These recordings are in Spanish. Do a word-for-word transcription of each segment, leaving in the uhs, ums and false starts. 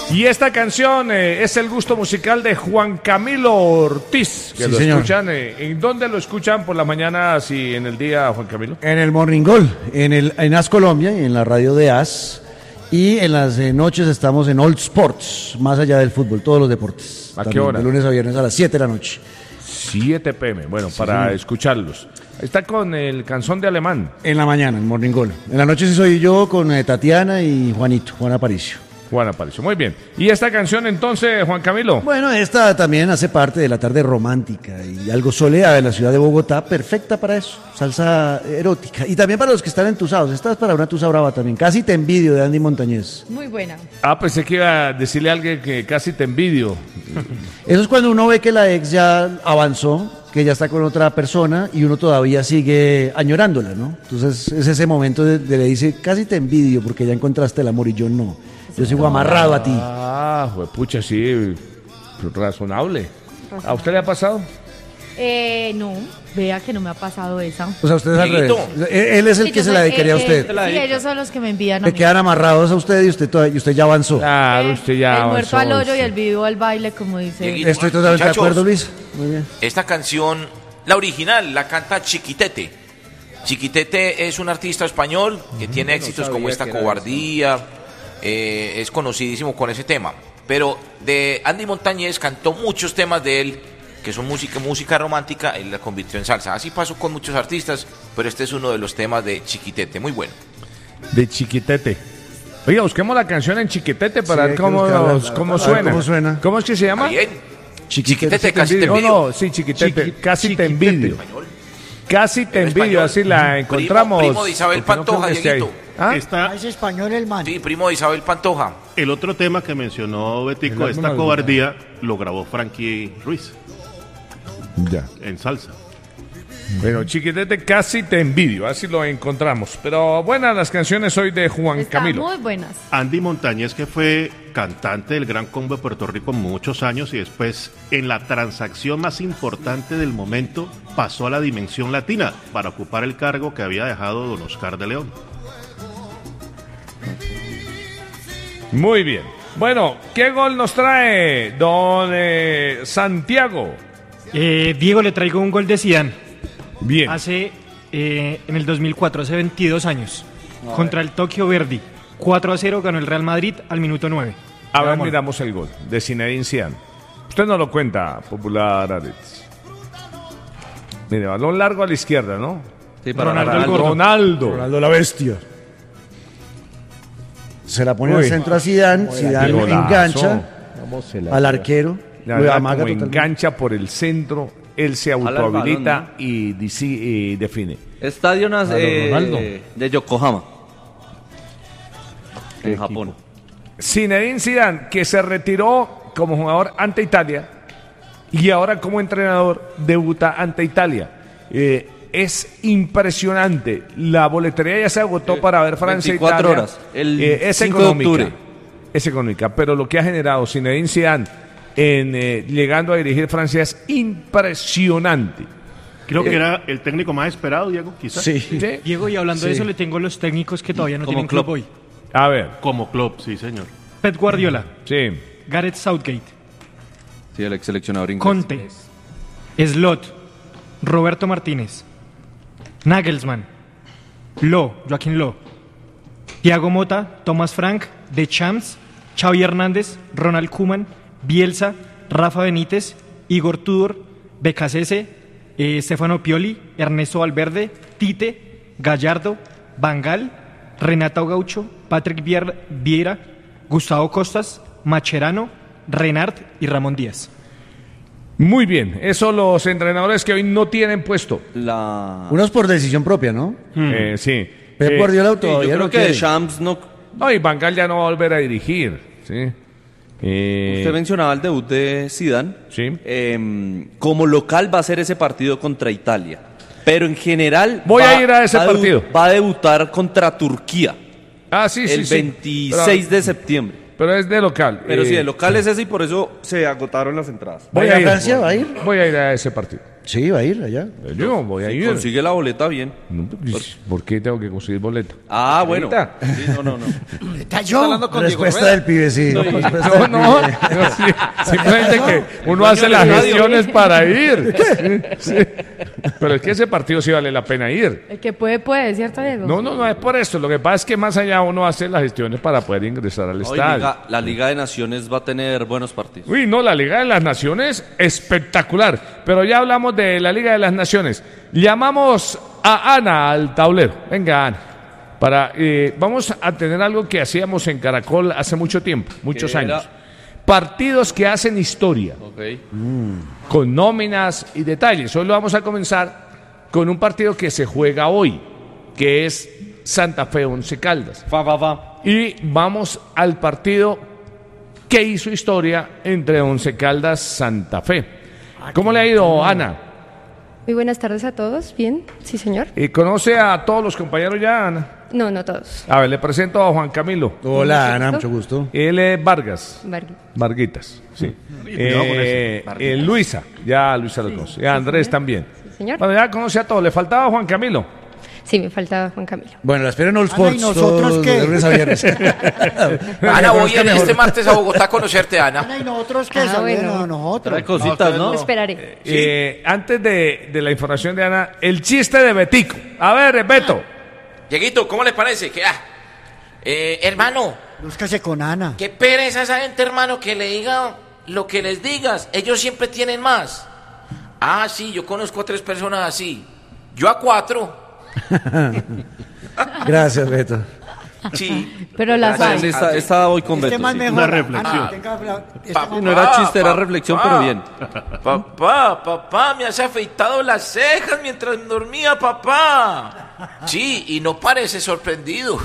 Y esta canción eh, es el gusto musical de Juan Camilo Ortiz, que Sí, lo señor. escuchan. Eh, ¿En dónde lo escuchan por la mañana y en el día, Juan Camilo? En el Morning Goal, en, el, en As Colombia y en la radio de As. Y en las eh, noches estamos en All Sports, más allá del fútbol, todos los deportes. ¿A qué También, hora? De lunes a viernes a las siete de la noche. siete pm, bueno, para señor. escucharlos. Ahí está con el canción de Alemán. En la mañana, en Morning Goal. En la noche sí soy yo con eh, Tatiana y Juanito, Juan Aparicio. Juan Aparicio, muy bien. ¿Y esta canción entonces, Juan Camilo? Bueno, esta también hace parte de la tarde romántica y algo soleada de la ciudad de Bogotá, perfecta para eso, salsa erótica. Y también para los que están entusados, esta es para una tusa brava también, Casi te envidio, de Andy Montañez. Muy buena. Ah, pensé que iba a decirle a alguien que casi te envidio. Eso es cuando uno ve que la ex ya avanzó, que ya está con otra persona y uno todavía sigue añorándola, ¿no? Entonces es ese momento de, de le dice, casi te envidio porque ya encontraste el amor y yo no. Yo sigo amarrado a ti. Ah, pucha, sí, razonable. ¿A usted le ha pasado? Eh, no, vea que no me ha pasado esa. O sea, usted es al revés. Él es el Sí, que yo se soy- la dedicaría a eh, usted. eh, sí, ellos son los que me envían a Le mí. quedan amarrados a usted y usted, toda- y usted ya avanzó. Claro, usted ya El muerto avanzó, al hoyo y sí. el vivo al baile, como dice. Dieguito. Estoy totalmente Muchachos. de acuerdo, Luis. Muy bien. Esta canción, la original, la canta Chiquitete. Chiquitete es un artista español que tiene éxitos como Esta Cobardía, eh, es conocidísimo con ese tema. Pero de Andy Montañez cantó muchos temas de él, que son música, música romántica, él la convirtió en salsa. Así pasó con muchos artistas, pero este es uno de los temas de Chiquitete, muy bueno. De Chiquitete. Oiga, busquemos la canción en Chiquitete para Sí, ver hay que cómo, buscarla. cómo A ver suena. cómo suena. ¿Cómo es que se llama? Bien. Chiquitete, Chiquitete, casi te No, envidio. no, sí, Chiquitete. Chiqui- Casi te Chiquitete. envidio. Casi te En envidio, español. así la Primo- encontramos. primo de Isabel Porque no creo Pantoja, que esté ahí. Dieguito. ¿Ah? Esta, Es español el man. Sí, primo de Isabel Pantoja. el otro tema que mencionó Betico, El esta álbum cobardía, lo grabó Frankie Ruiz Ya. en salsa. Bueno, Chiquitete, casi te envidio, así lo encontramos. Pero buenas las canciones hoy de Juan Están Camilo. muy buenas. Andy Montañez, que fue cantante del Gran Combo de Puerto Rico muchos años y después en la transacción más importante del momento pasó a la dimensión latina para ocupar el cargo que había dejado don Oscar de León. Muy bien. Bueno, ¿qué gol nos trae don eh, Santiago? Eh, Diego, le traigo un gol de Zidane. Bien. Hace, eh, en el dos mil cuatro, hace veintidós años, contra el Tokio Verdy. cuatro a cero ganó el Real Madrid al minuto nueve. A ver, Vamos. miramos el gol de Zinedine Zidane. Usted no lo cuenta, popular Aretz. Mire, balón largo a la izquierda, ¿no? Sí, para Ronaldo Ronaldo. el gordo. Ronaldo. Ronaldo la bestia. Se la pone Uy. al centro a Zidane, Zidane Qué golazo. engancha al arquero, La lo verdad, amaga como totalmente. engancha por el centro, él se el balón, autohabilita ¿no? y, disi- y define. Estadio Nas- Claro, eh, Ronaldo. de Yokohama, en Japón. Zinedine Zidane, que se retiró como jugador ante Italia y ahora como entrenador debuta ante Italia. Eh, es impresionante. La boletería ya se agotó Eh, para ver Francia e veinticuatro Italia. horas, el Eh, es cinco de económica. octubre. Es económica, pero lo que ha generado Zinedine Zidane en eh, llegando a dirigir Francia es impresionante. Creo Eh, que era el técnico más esperado, Diego, quizás. Sí. ¿Sí? Diego, y hablando de Sí. eso, le tengo los técnicos que todavía no Como tienen club Klopp. hoy. A ver, Como club, sí, señor. Pep Guardiola, sí. Gareth Southgate, Sí, el ex seleccionador inglés. Conte, Slot, Roberto Martínez, Nagelsmann, Lo, Joaquín Lo, Thiago Motta, Thomas Frank, De Champs, Xavi Hernández, Ronald Koeman, Bielsa, Rafa Benítez, Igor Tudor, Becasese, eh, Stefano Pioli, Ernesto Valverde, Tite, Gallardo, Bangal, Renato Gaucho, Patrick Vier- Vieira, Gustavo Costas, Macherano, Renard y Ramón Díaz. Muy bien, esos los entrenadores que hoy no tienen puesto. La... Unos por decisión propia, ¿no? Eh, sí. Pep Eh, Guardiola Sí, yo todavía creo no que quiere. Deschamps no... No, y Van Gaal ya no va a volver a dirigir. ¿sí? Eh, Usted mencionaba el debut de Zidane. Sí. Eh, como local va a ser ese partido contra Italia. Pero en general... Voy va- a ir a ese va debu- partido. Va a debutar contra Turquía ah, sí, sí, el sí. veintiséis Pero, de septiembre. pero es de local. Pero Eh, sí, el local es ese y por eso se agotaron las entradas. Voy ¿Va a a ir. Francia? ¿Va a ir? Voy a ir a ese partido. Sí, va a ir allá. Yo voy a ir. Consigue la boleta bien. No, pues, ¿por qué tengo que conseguir boleta? Ah, bueno. ¿Ahorita? Sí, no, no, no. ¿Está yo? hablando con Diego Respuesta Rueda? del pibe, sí. Respuesta No, del no, pibe. no, sí, simplemente que uno hace las gestiones para ir. Sí. Pero es que ese partido sí vale la pena ir. El que puede, puede, ¿cierto, Diego? No, no, no es por eso. Lo que pasa es que más allá uno hace las gestiones para poder ingresar al Hoy estadio. Liga- la Liga de Naciones va a tener buenos partidos. Uy, no, la Liga de las Naciones, espectacular. Pero ya hablamos de la Liga de las Naciones. Llamamos a Ana al tablero. Venga, Ana. Para, eh, vamos a tener algo que hacíamos en Caracol hace mucho tiempo, muchos ¿Qué años. era? Partidos que hacen historia, Ok. con nóminas y detalles. Hoy lo vamos a comenzar con un partido que se juega hoy, que es Santa Fe Once Caldas. Fa, fa, fa. Y vamos al partido que hizo historia entre Once Caldas Santa Fe. ¿Cómo le ha ido, Ana? Muy buenas tardes a todos. Bien, sí, señor. Eh, ¿Conoce a todos los compañeros ya, Ana? No, no todos. A ver, le presento a Juan Camilo. Hola, Ana, mucho gusto. Él es Vargas. Vargas. Varguitas, sí. cuidado con Eh, ese, eh, Luisa, ya Luisa lo conoce. Y a Andrés también. Sí, señor. Bueno, ya conoce a todos. Le faltaba Juan Camilo. Sí, me faltaba Juan Camilo. Bueno, la espero en All Ana, ¿y Sports nosotros todos qué? de lunes a viernes. Ana, voy a ir este martes a Bogotá a conocerte, Ana. Ana, ¿y nosotros qué? Ah, Saluden bueno. a nosotros. Trae cositas, ¿no? Lo esperaré. Eh, antes de, de la información de Ana, el chiste de Betico. A ver, Beto. Dieguito, ¿cómo les parece? Que, ah, eh, hermano, Búscase con Ana. qué pereza esa gente, hermano, que le diga lo que les digas. Ellos siempre tienen más. Ah, sí, yo conozco a tres personas así. Yo a cuatro. Gracias, Beto. Sí. Pero las Gracias. hay. Esta, esta voy con Este Beto. más sí. mejor. Una reflexión. Ana, tenga la- este Pa- más- No era chiste, era Papá, reflexión, papá. pero bien. Papá, papá, me has afeitado las cejas mientras dormía, papá. Sí, y no parece sorprendido.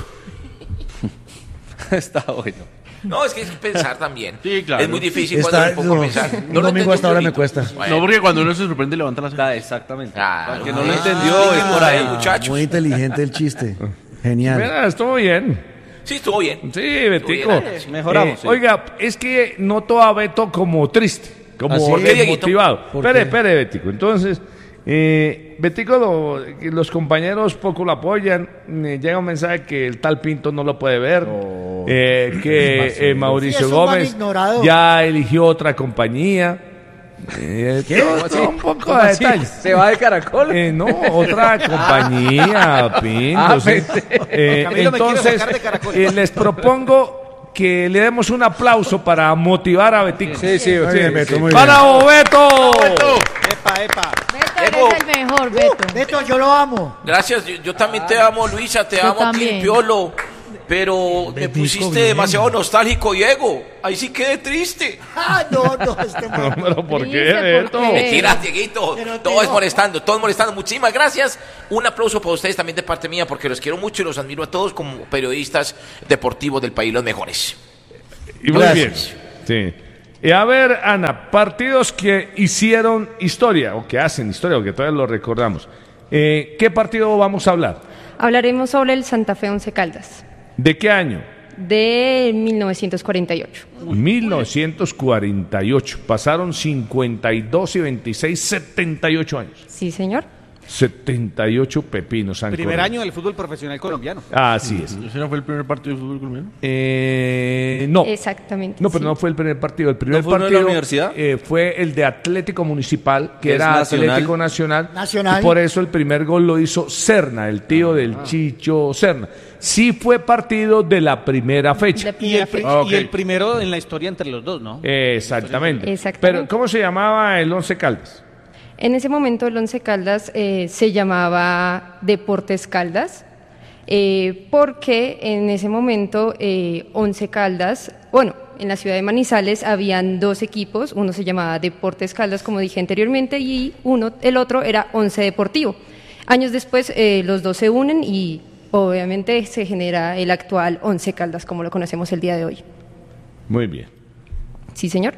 Está bueno. No, es que hay que pensar también. Sí, claro. Es muy difícil Está- cuando me pongo a no, pensar. un lo domingo entendí, hasta ahora me Dieguito. cuesta. Bueno. No, porque cuando uno se sorprende levanta la ceja. Ah, exactamente. Claro. Para que no lo Ah, entendió, es por ahí. muchachos. Muy inteligente el chiste. Genial. Mira, estuvo bien. Sí, estuvo bien. Sí, Betico. Estuvo bien. Mejoramos, Eh, sí. Oiga, es que noto a Beto como triste, como ¿Ah, sí? ¿Por qué, Dieguito? desmotivado. ¿Por Espere, qué? espere, Betico. Entonces, eh, Betico, lo- los compañeros poco lo apoyan. eh, llega un mensaje que el tal Pinto no lo puede ver. eh, que eh, Mauricio Sí, es un man Gómez ignorado. ya eligió otra compañía. Eh, todo- todo un poco de detalles. ¿Se va de Caracol? Eh, no, otra compañía, Pinto. Ah, sí. pensé. Eh, Camilo me quiere entonces, sacar de Caracol. eh, les propongo que le demos un aplauso para motivar a Betico. Sí, sí, muy bien, Beto, muy bien. ¡Para Beto! Epa, epa. Beto, Diego. eres el mejor, Beto. Beto, yo lo amo. Gracias, yo, yo también te amo, Luisa, te Yo amo, también. Climpiolo. Pero me pusiste demasiado nostálgico, Diego. Ahí sí quedé triste. Ah, no, no, este man. Pero ¿por qué, Triste, Beto? ¿por qué? Mentira, Dieguito. Pero Todo es Diego. molestando, todo es molestando. Muchísimas gracias. Un aplauso para ustedes también de parte mía, porque los quiero mucho y los admiro a todos como periodistas deportivos del país, los mejores. Y muy Gracias. bien. Sí. Y a ver, Ana, partidos que hicieron historia, o que hacen historia, o que todavía lo recordamos. Eh, ¿Qué partido vamos a hablar? Hablaremos sobre el Santa Fe Once Caldas ¿De qué año? de mil novecientos cuarenta y ocho. mil novecientos cuarenta y ocho. Pasaron cincuenta y dos y veintiséis, setenta y ocho años. Sí, señor. setenta y ocho pepinos han Primer corrido. año del fútbol profesional colombiano. Así es. ¿Ese no fue el primer partido de fútbol colombiano? Eh, no. Exactamente. No, pero sí. no fue el primer partido. El primer ¿No fue uno de partido la universidad? eh, fue el de Atlético Municipal, que Que es era nacional. Atlético Nacional. Nacional. Y por eso el primer gol lo hizo Serna, el tío del Chicho Serna. Sí fue partido de la primera fecha. De Y el, primera pri- fecha. Ah, ok. y el primero en la historia entre los dos, ¿no? Exactamente. Exactamente. Pero, ¿cómo se llamaba el Once Caldas? En ese momento el Once Caldas eh, se llamaba Deportes Caldas, eh, porque en ese momento eh, Once Caldas, bueno, en la ciudad de Manizales habían dos equipos, uno se llamaba Deportes Caldas, como dije anteriormente, y uno, el otro era Once Deportivo. Años después eh, los dos se unen y obviamente se genera el actual Once Caldas, como lo conocemos el día de hoy. Muy bien. Sí, señor.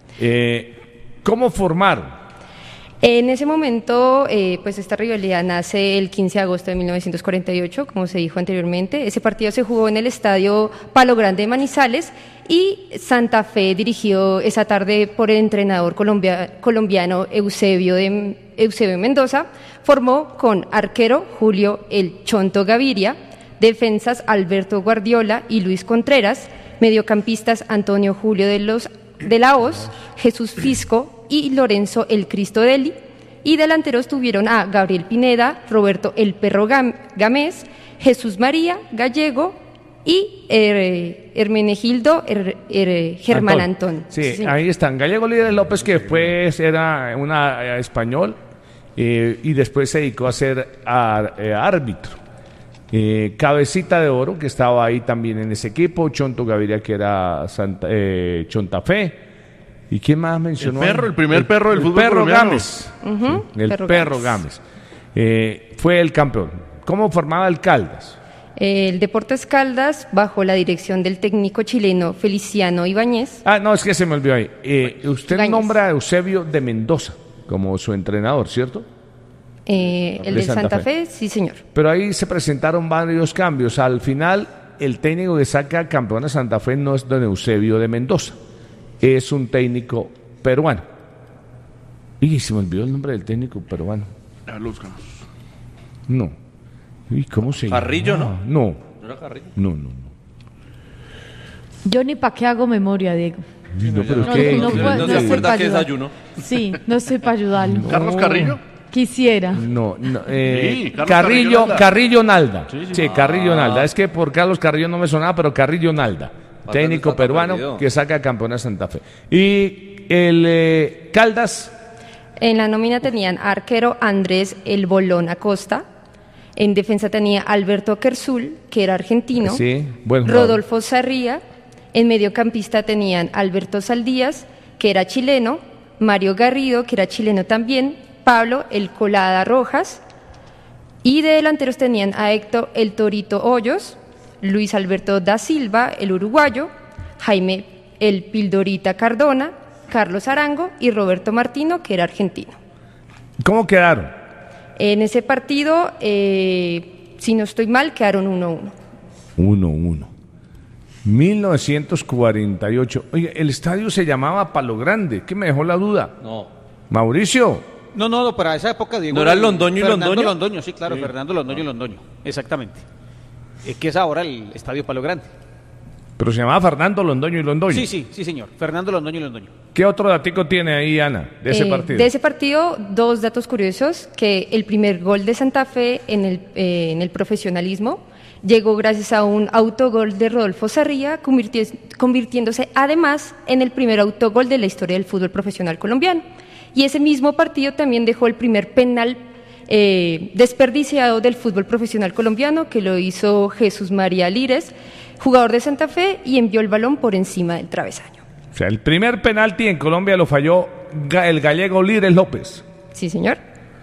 Eh, ¿Cómo formaron? En ese momento, eh, pues esta rivalidad nace el quince de agosto de mil novecientos cuarenta y ocho, como se dijo anteriormente. Ese partido se jugó en el estadio Palo Grande de Manizales y Santa Fe dirigió esa tarde por el entrenador colombia- colombiano Eusebio de Eusebio Mendoza, formó con arquero Julio El Chonto Gaviria, defensas Alberto Guardiola y Luis Contreras, mediocampistas Antonio Julio de, los, de la Hoz, Jesús Fisco y Lorenzo El Cristo Deli, y delanteros tuvieron a Gabriel Pineda, Roberto El Perro Gam- Gámez, Jesús María Gallego y eh, Hermenegildo er, er, Germán Antón. Antón. Sí, Sí. ahí están. Gallego Líder López, que después era una eh, español eh, y después se dedicó a ser ar- eh, árbitro. Eh, Cabecita de Oro, que estaba ahí también en ese equipo. Chonto Gaviria, que era Santa, eh, Chontafé. ¿Y quién más mencionó? El perro, el primer perro del el fútbol perro colombiano. Gámez. Ujú, Sí, el Perro perro, Gámez. Gámez. Eh, fue el campeón. ¿Cómo formaba el Caldas? El Deportes Caldas, bajo la dirección del técnico chileno Feliciano Ibáñez. Ah, no, es que se me olvidó ahí. Eh, usted Ibáñez. nombra a Eusebio de Mendoza como su entrenador, ¿cierto? Eh, el De de Santa Santa, Fe. Fe. sí señor. Pero ahí se presentaron varios cambios. Al final, el técnico que saca campeón a Santa Fe no es don Eusebio de Mendoza, es un técnico peruano. Y se me olvidó el nombre del técnico peruano. Ya lo buscamos. No. ¿Y cómo se llama? Carrillo, ¿no? No, ¿No era Carrillo? no, no. no. Yo ni para qué hago memoria, Diego. No, pero No, ¿qué? no, ¿Qué? puedo- ¿No no se sé acuerda pa' que ayudar. desayuno? Sí, no sé para ayudarlo. ¿Carlos Carrillo? Quisiera. No, no, eh, Sí, Carlos Carrillo, Carrillo Carrillo Nalda. Sí, Sí, sí. Carrillo Nalda. Es que por Carlos Carrillo no me sonaba, pero Carrillo Nalda, técnico está tan peruano perdido. que saca campeón a Santa Fe. Y el eh, Caldas, En la nómina tenían arquero Andrés El Bolón Acosta. En defensa tenía Alberto Kersul, que era argentino. sí, buen jugador. Rodolfo Sarría. En mediocampista tenían Alberto Saldías, que era chileno. Mario Garrido, que era chileno también. Pablo El Colada Rojas. Y de delanteros tenían a Héctor El Torito Hoyos, Luis Alberto da Silva, el uruguayo, Jaime El Pildorita Cardona, Carlos Arango y Roberto Martino, que era argentino. ¿cómo quedaron? En ese partido, eh, si no estoy mal, quedaron uno a uno. uno uno. mil novecientos cuarenta y ocho. Oye, el estadio se llamaba Palo Grande. ¿Qué me dejó la duda? No. Mauricio. No, no, no, para esa época, Diego. ¿No era Londoño y Fernando Londoño? Londoño, sí, claro, Fernando Londoño y Londoño, exactamente. Es que es ahora el Estadio Palo Grande. Pero se llamaba Fernando Londoño y Londoño. Sí, sí, sí, señor. Fernando Londoño y Londoño. ¿Qué otro datico tiene ahí, Ana, de ese Eh, partido? De ese partido, dos datos curiosos, que el primer gol de Santa Fe en el, eh, en el profesionalismo llegó gracias a un autogol de Rodolfo Sarría, convirti- convirtiéndose además en el primer autogol de la historia del fútbol profesional colombiano. Y ese mismo partido también dejó el primer penal eh, desperdiciado del fútbol profesional colombiano, que lo hizo Jesús María Lírez, jugador de Santa Fe, y envió el balón por encima del travesaño. O sea, el primer penalti en Colombia lo falló ga- el gallego Lírez López. Sí, señor.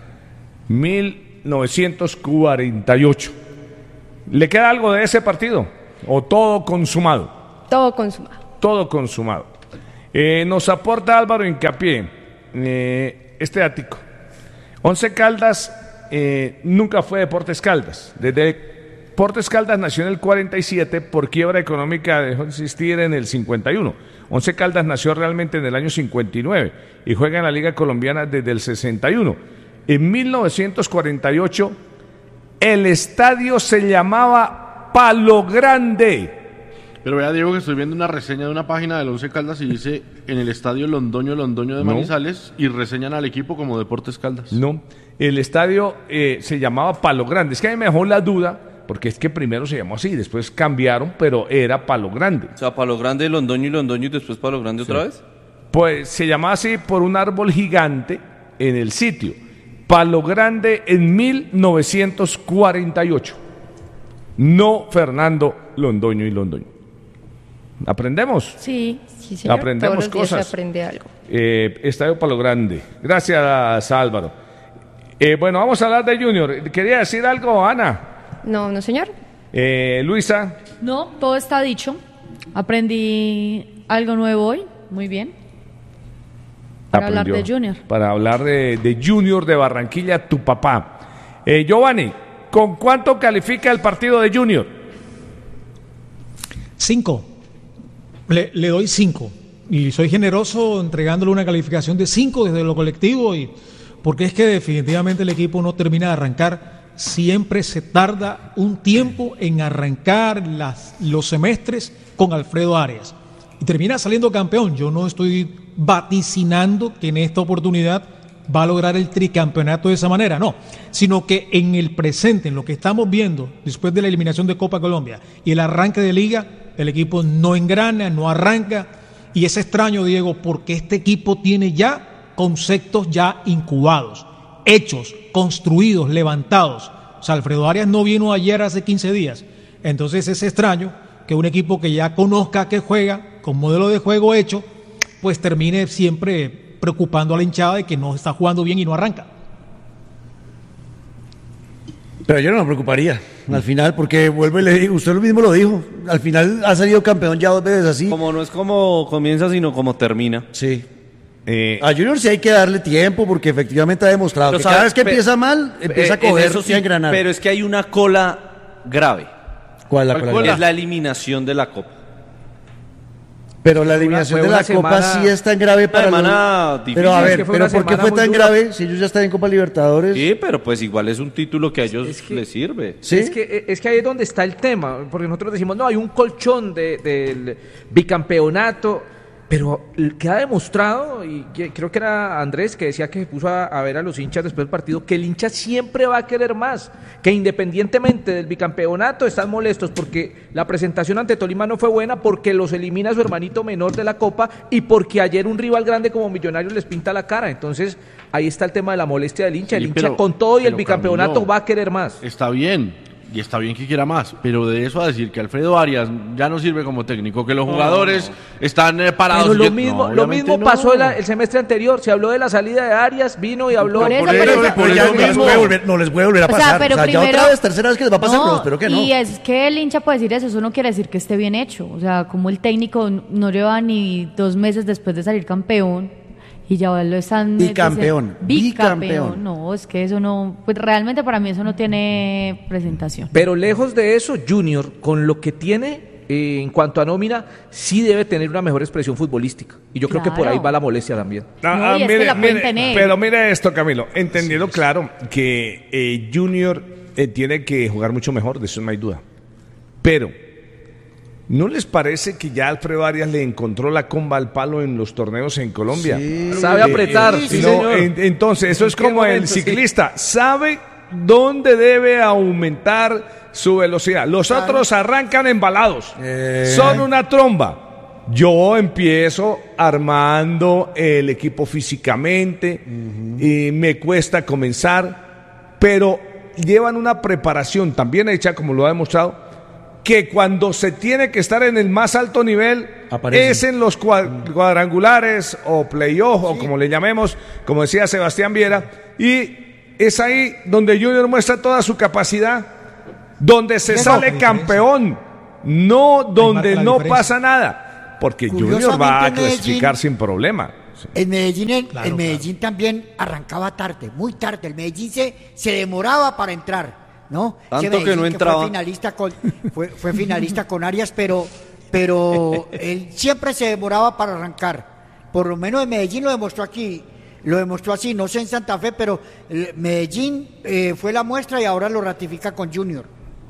mil novecientos cuarenta y ocho. ¿Le queda algo de ese partido? ¿O todo consumado? Todo consumado. Todo consumado. Eh, nos aporta Álvaro Hincapié eh, este ático. Once Caldas eh, nunca fue Deportes Caldas. Desde Deportes Caldas nació en el cuarenta y siete, por quiebra económica dejó de existir en el cincuenta y uno. Once Caldas nació realmente en el año cincuenta y nueve y juega en la Liga Colombiana desde el sesenta y uno. En mil novecientos cuarenta y ocho el estadio se llamaba Palo Grande. Pero vea, Diego, que estoy viendo una reseña de una página del Once Caldas y dice en el estadio Londoño Londoño de No. Manizales y reseñan al equipo como Deportes Caldas. No, el estadio eh, se llamaba Palo Grande. Es que a mí me dejó la duda, porque es que primero se llamó así, después cambiaron, pero era Palo Grande. O sea, Palo Grande, Londoño y Londoño y después Palo Grande otra vez. Pues se llamaba así por un árbol gigante en el sitio. Palo Grande en mil novecientos cuarenta y ocho. No Fernando Londoño y Londoño. ¿Aprendemos? Sí, sí, señor. Aprendemos Todos los días cosas. se aprende algo. Eh, Estadio Palo Grande. Gracias, Álvaro. Eh, bueno, vamos a hablar de Junior. ¿Quería decir algo, Ana? No, no, señor. Eh, Luisa. No, todo está dicho. Aprendí algo nuevo hoy. Muy bien. Para hablar Aprendió. de Junior. Para hablar de, de Junior de Barranquilla, tu papá. Eh, Giovanni, ¿con cuánto califica el partido de Junior? Cinco. Le, le doy cinco. Y soy generoso entregándole una calificación de cinco desde lo colectivo y porque es que definitivamente el equipo no termina de arrancar. Siempre se tarda un tiempo en arrancar las, los semestres con Alfredo Arias. Y termina saliendo campeón. Yo no estoy vaticinando que en esta oportunidad va a lograr el tricampeonato de esa manera, no, sino que en el presente, en lo que estamos viendo después de la eliminación de Copa Colombia y el arranque de Liga, el equipo no engrana, no arranca, y es extraño, Diego, porque este equipo tiene ya conceptos ya incubados, hechos, construidos, levantados. O sea, Alfredo Arias no vino ayer hace quince días, entonces es extraño que un equipo que ya conozca que juega, con modelo de juego hecho, pues termine siempre preocupando a la hinchada de que no está jugando bien y no arranca. Pero yo no me preocuparía al final, porque vuelve y le digo, usted mismo lo dijo, al final ha salido campeón ya dos veces así. Como no es como comienza, sino como termina. Sí. Eh, a Junior sí hay que darle tiempo, porque efectivamente ha demostrado que cada vez que pe- empieza mal, empieza a coger sí, y a engranar. Pero es que hay una cola grave. ¿Cuál es la cola grave? Es la eliminación de la Copa. Pero la eliminación de la Copa sí es tan grave para los... Difícil, pero a ver, es pero ¿por qué fue tan dura. grave si ellos ya están en Copa Libertadores? Sí, pero pues igual es un título que a ellos es que, les sirve. ¿Sí? Es que es que ahí es donde está el tema, porque nosotros decimos, no, hay un colchón de, del bicampeonato, pero queda demostrado, y creo que era Andrés que decía que se puso a, a ver a los hinchas después del partido, que el hincha siempre va a querer más, que independientemente del bicampeonato están molestos porque la presentación ante Tolima no fue buena, porque los elimina su hermanito menor de la Copa y porque ayer un rival grande como Millonarios les pinta la cara. Entonces ahí está el tema de la molestia del hincha. Sí, el hincha pero, con todo y el bicampeonato Camilo, va a querer más. Está bien. Y está bien que quiera más, pero de eso a decir que Alfredo Arias ya no sirve como técnico, que los jugadores no. están eh, parados. Pero lo mismo, no, lo mismo no. pasó el, el semestre anterior, se habló de la salida de Arias, vino y habló... Por eso, por por eso, eso, por eso no, les puede volver, no les puede volver a pasar. O sea, pero o sea, primero, ya otra vez, tercera vez que les va a pasar, no, pero espero que no. Y es que el hincha puede decir eso, eso no quiere decir que esté bien hecho. O sea, como el técnico no lleva ni dos meses después de salir campeón, y ya lo están... Bicampeón. Bicampeón. Bicampeón. No, es que eso no... Pues realmente para mí eso no tiene presentación. Pero lejos de eso, Junior, con lo que tiene eh, en cuanto a nómina, sí debe tener una mejor expresión futbolística. Y yo claro. creo que por ahí va la molestia también. No, ah, y es mire, que la pueden mire, tener. Pero mire esto, Camilo. Entendiendo sí, claro que eh, Junior eh, tiene que jugar mucho mejor, de eso no hay duda. Pero... ¿no les parece que ya Alfredo Arias le encontró la comba al palo en los torneos en Colombia? Sí. Sabe apretar, eh, sí, no, señor. En, entonces, eso es como momento, el ciclista. Sí. Sabe dónde debe aumentar su velocidad. Los claro. otros arrancan embalados. Eh. Son una tromba. Yo empiezo armando el equipo físicamente, uh-huh. y me cuesta comenzar, pero llevan una preparación también hecha, como lo ha demostrado, que cuando se tiene que estar en el más alto nivel Aparece. es en los cuadrangulares o playoff, sí. o como le llamemos, como decía Sebastián Viera, y es ahí donde Junior muestra toda su capacidad, donde se sale campeón, no donde no pasa nada, porque Junior va a clasificar Medellín, sin problema. El Medellín, el, claro, el Medellín claro. también arrancaba tarde, muy tarde, el Medellín se, se demoraba para entrar. ¿No? Tanto que no entraba. Que fue finalista con, fue, fue finalista con Arias, pero, pero él siempre se demoraba para arrancar. Por lo menos en Medellín lo demostró aquí, lo demostró así, no sé en Santa Fe, pero Medellín eh, fue la muestra y ahora lo ratifica con Junior.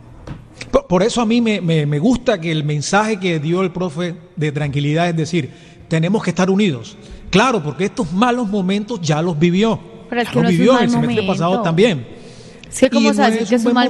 Por, por eso a mí me, me, me gusta que el mensaje que dio el profe de tranquilidad, es decir, tenemos que estar unidos. Claro, porque estos malos momentos ya los vivió. Pero es ya que los no vivió es un el mal semestre momento. pasado también. Es que como sabes no que es un mal